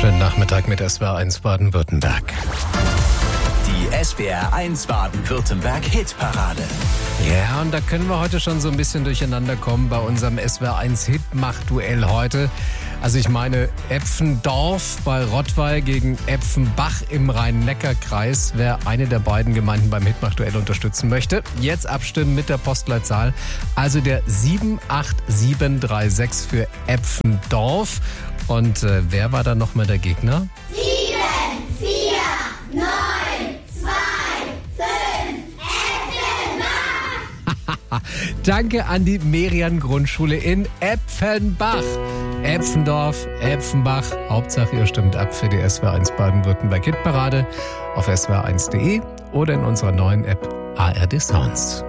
Schönen Nachmittag mit SWR1 Baden-Württemberg. Die SWR1 Baden-Württemberg Hitparade. Ja, und da können wir heute schon so ein bisschen durcheinander kommen bei unserem SWR1 Hitmach-Duell heute. Also ich meine Epfendorf bei Rottweil gegen Epfenbach im Rhein-Neckar-Kreis. Wer eine der beiden Gemeinden beim Hitmach-Duell unterstützen möchte, jetzt abstimmen mit der Postleitzahl. Also der 78736 für Epfendorf. Und wer war da nochmal der Gegner? 7, 4, 9, 2, 5, Epfenbach! Danke an die Merian-Grundschule in Epfenbach. Epfendorf, Epfenbach. Hauptsache, ihr stimmt ab für die SWR1 Baden-Württemberg Hitparade auf swr1.de oder in unserer neuen App ARD Sounds.